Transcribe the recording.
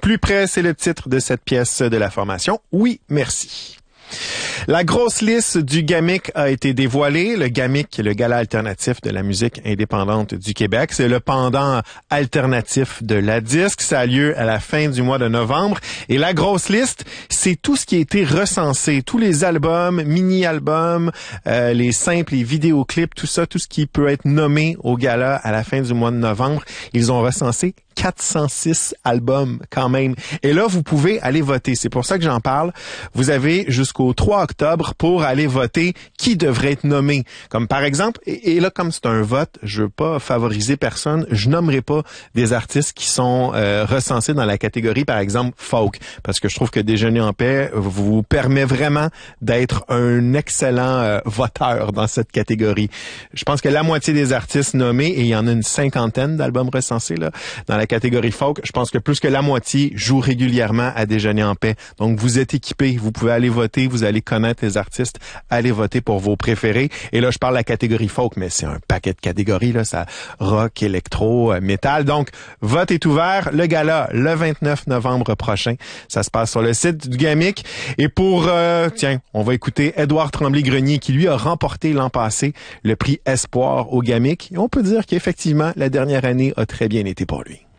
Plus près, c'est le titre de cette pièce de la formation. Oui, merci. La grosse liste du GAMIC a été dévoilée. Le GAMIC, le Gala alternatif de la musique indépendante du Québec, c'est le pendant alternatif de la disque. Ça a lieu à la fin du mois de novembre. Et la grosse liste, c'est tout ce qui a été recensé. Tous les albums, mini-albums, les simples, les vidéoclips, tout ça, tout ce qui peut être nommé au Gala à la fin du mois de novembre. Ils ont recensé 406 albums quand même. Et là, vous pouvez aller voter. C'est pour ça que j'en parle. Vous avez jusqu'au 3 octobre pour aller voter qui devrait être nommé. Comme par exemple, et là, comme c'est un vote, je veux pas favoriser personne, je nommerai pas des artistes qui sont recensés dans la catégorie, par exemple, folk. Parce que je trouve que Déjeuner en paix vous permet vraiment d'être un excellent voteur dans cette catégorie. Je pense que la moitié des artistes nommés, et il y en a une cinquantaine d'albums recensés là, dans la catégorie folk, je pense que plus que la moitié joue régulièrement à Déjeuner en paix. Donc, vous êtes équipés, vous pouvez aller voter, vous allez connaître les artistes, allez voter pour vos préférés. Et là, je parle de la catégorie folk, mais c'est un paquet de catégories, là, ça rock, électro, métal. Donc, vote est ouvert. Le gala, le 29 novembre prochain. Ça se passe sur le site du GAMIC. Et pour, on va écouter Édouard Tremblay-Grenier, qui lui a remporté l'an passé le prix Espoir au GAMIC. Et on peut dire qu'effectivement, la dernière année a très bien été pour lui.